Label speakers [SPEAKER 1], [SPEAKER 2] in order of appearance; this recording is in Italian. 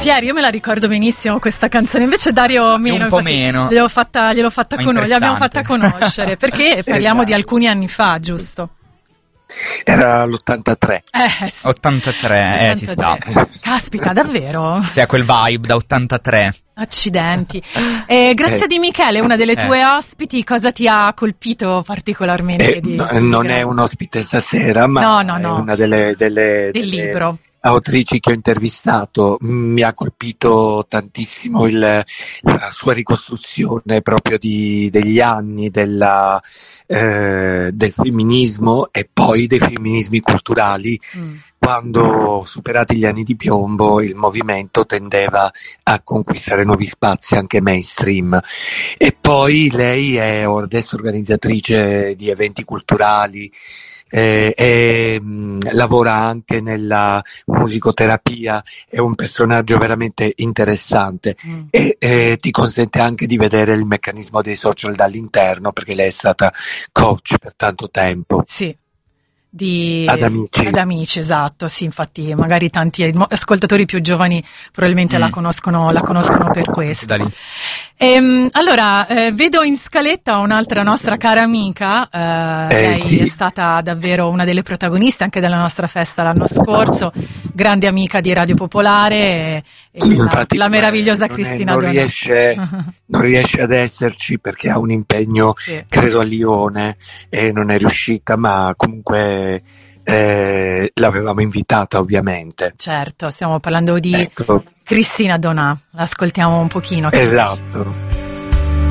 [SPEAKER 1] Ieri io me la ricordo benissimo questa canzone, invece Dario meno.
[SPEAKER 2] Un po' meno.
[SPEAKER 1] Gliel'abbiamo fatta conoscere, perché parliamo di alcuni anni fa, giusto?
[SPEAKER 3] Era l'83.
[SPEAKER 1] Sì.
[SPEAKER 2] 83, ci sta.
[SPEAKER 1] Caspita, davvero?
[SPEAKER 2] C'è quel vibe da 83.
[SPEAKER 1] Accidenti. Grazia Di Michele, una delle tue ospiti, cosa ti ha colpito particolarmente?
[SPEAKER 3] Non è un ospite stasera, ma
[SPEAKER 1] no.
[SPEAKER 3] è una del
[SPEAKER 1] libro.
[SPEAKER 3] Autrici che ho intervistato. Mi ha colpito tantissimo la sua ricostruzione proprio degli anni del femminismo e poi dei femminismi culturali, quando, superati gli anni di piombo, il movimento tendeva a conquistare nuovi spazi anche mainstream. E poi lei è adesso organizzatrice di eventi culturali, lavora anche nella musicoterapia, è un personaggio veramente interessante e ti consente anche di vedere il meccanismo dei social dall'interno, perché lei è stata coach per tanto tempo.
[SPEAKER 1] Sì.
[SPEAKER 3] Ad Amici,
[SPEAKER 1] esatto, sì, infatti magari tanti ascoltatori più giovani probabilmente la conoscono per questo. Allora, vedo in scaletta un'altra nostra cara amica, lei
[SPEAKER 3] sì.
[SPEAKER 1] è stata davvero una delle protagoniste anche della nostra festa l'anno scorso, grande amica di Radio Popolare,
[SPEAKER 3] sì, infatti,
[SPEAKER 1] la meravigliosa Cristina Donà.
[SPEAKER 3] Non riesce ad esserci perché ha un impegno, credo, a Lione, e non è riuscita, ma comunque l'avevamo invitata, ovviamente.
[SPEAKER 1] Certo, stiamo parlando di Cristina Donà, l'ascoltiamo un pochino.
[SPEAKER 3] Esatto.